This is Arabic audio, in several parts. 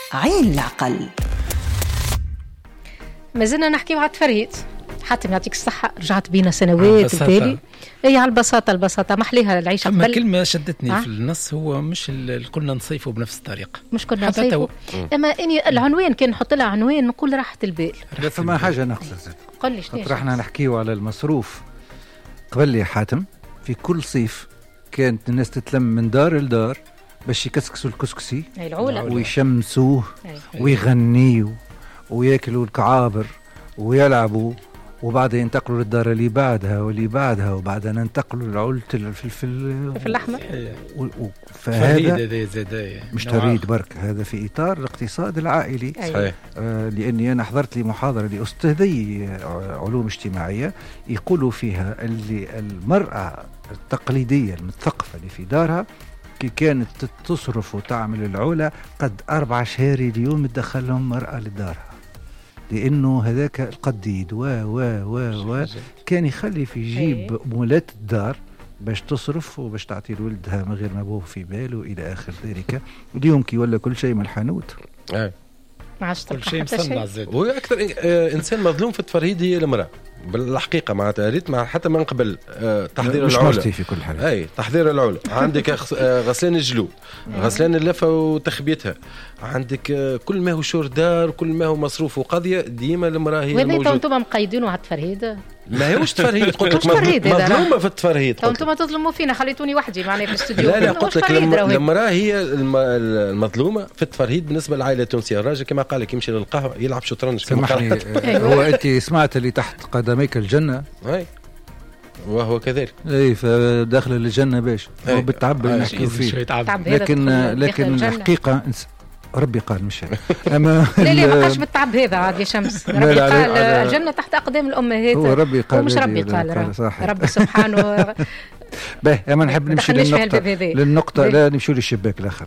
عين العقل. ما زلنا نحكي مع فريد. حاتم يعطيك الصحة، رجعت بينا سنوات بالتالي. اي على البساطة محليها العيشة قبل. أما كلمة شدتني في النص هو مش كلنا نصيفوا بنفس الطريقة، مش كلنا نصيفوا. اما اني العنوان كان نحط لها عنوان نقول راحة البال. فما حاجة ناقصة. قل لي شنو احنا نحكيو على المصروف قبل لي حاتم. في كل صيف كانت الناس تتلم من دار لدار باش يكسكسوا الكسكسي ويشمسوه ويغنيوا وياكلوا الكعابر ويلعبوا، وبعدين ينتقلوا للدار اللي بعدها واللي بعدها، وبعدين ننتقلوا لعولة الفلفل الأحمر. فهذا مش تريد برك، هذا في إطار الاقتصاد العائلي. صحيح. لأني أنا حضرت لي محاضرة لأستاذي علوم اجتماعية يقولوا فيها اللي المرأة التقليدية المثقفة اللي في دارها كي كانت تصرف وتعمل العولة قد 4 شهري اليوم تدخلهم مرأة لدارها، لأنه هذاك القديد كان يخلي في جيب مولات الدار باش تصرف وباش تعطي لولدها من غير ما بوه في باله إلى آخر ذلك. اليوم كي ولا كل شيء من الحانوت، ما عادش كل شيء مصنع زاد. هو أكثر إنسان مظلوم في التفريد هي المرأة بالحقيقة. معناتها ريت حتى من قبل تحضير العولة في كل حاجة. أي تحضير العولة عندك غسلان الجلود، غسلان اللفة وتخبيتها، عندك كل ما هو شور دار، كل ما هو مصروف وقضية، ديما المرأة هي الموجودة. وانتم مقيدينه على التفرهيد؟ ما هوش تفرهيد، قلت لك مظلومة في التفرهيد. انتم تظلموا فينا، خليتوني وحدي معنا في الاستوديو. لا قلت لك المرأة هي المظلومة في التفرهيد بالنسبة للعائلة التونسية. الراجل كما قال لك يمشي للقهوة يلعب شطرنج. سامحني هو أنت سمعت اللي تحت قدميك الجنة؟ أي وهو كذلك. اي فداخل الجنة باش هو بالتعب نحكي فيه، لكن الحقيقة ربي قال مش اما لا ما قالش بالتعب هذا عاد يا شمس. ربي قال الجنة تحت اقدام الامهات، هو ربي قال ومش ربي قال ربي سبحانه. باهي اما نحب نمشي للنقطة لا نمشي للشباك الاخر.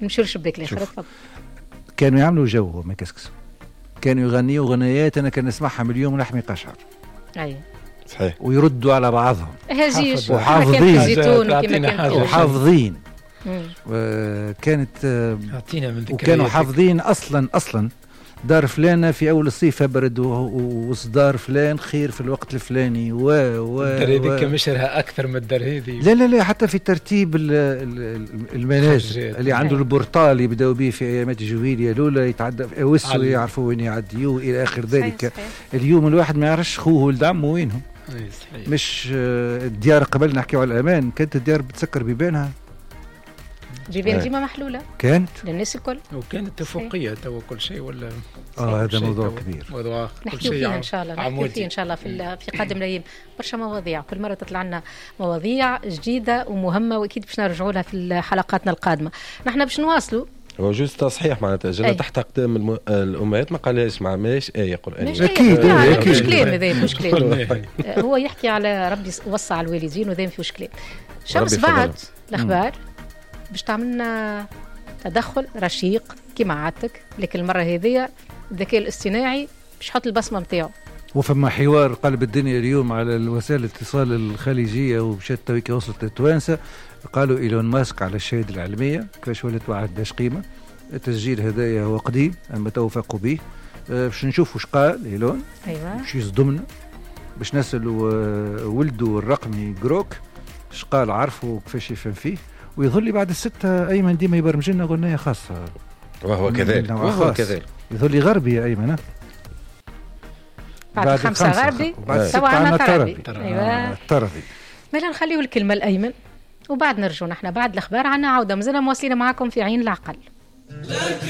كانوا يعملوا جو ما كسكسوا، كانوا يغنيوا غنيات انا كان نسمعها من اليوم ولحمي قشعر. اي صحيح. ويردوا على بعضهم هجيش وحافظين كانت وكانوا حافظين اصلا دار فلانة في اول الصيف برد وصدار فلان خير في الوقت الفلاني الدار هذيك مشرها اكثر من الدار هذه. لا حتى في ترتيب المنازل اللي عنده البورتال يبداو به في ايامات الجويلية الاولى يتعدى وسوا يعرفوا وين يعديوه الى اخر ذلك. اليوم الواحد ما يعرفش خوه ولد عمه وينهم. مش الديار قبل نحكي على الامان كانت الديار بتسكر بيبانها، جيبين ديما محلولة كانت للناس الكل، وكانت تفوقية تو كل شيء ولا هذا موضوع كبير. موضوع نحكي فيه إن شاء الله، نحكي فيه إن شاء الله في قادم الأيام. برشا مواضيع، كل مرة تطلع لنا مواضيع جديدة ومهمة، وأكيد باش نرجعوا لها في حلقاتنا القادمة. نحن باش نواصلوا. هو جوز تصحيح معناتها جنة تحت أقدام الأمهات ما قالهاش مع ماش آية قرآنية. أكيد مش كلام هذا مش كلام. هو يحكي على ربي وصى على الوالدين وذا فيش كلام. شمس بعد الأخبار باش تعملنا تدخل رشيق كما عادتك، لكن المرة هذه الذكاء الاصطناعي باش يحط البصمة متاعه. وفما حوار قلب الدنيا اليوم على الوسائل الاتصال الخليجية ومشات تويك وصلت للتوانسة. قالوا إيلون ماسك على الشهادة العلمية كيفاش ولات واحد باش قيمة. التسجيل هذايا هو قديم أما توفقوا به. باش نشوف وش قال إيلون. أيوة. باش يصدمنا باش نسألوا ولده الرقمي جروك اش قال عرفوا كيفاش يفهم فيه. ويظل لي بعد الستة أيمن ديما يبرمج لنا غنية خاصة. وهو كذلك يظل لي غربي يا أيمن. بعد 5 غربي سواء طربي. أيوة طربي. مالا نخليه الكلمة الأيمن وبعد نرجو نحن بعد الأخبار عنا عودة. مازلنا مواصلين معكم في عين العقل.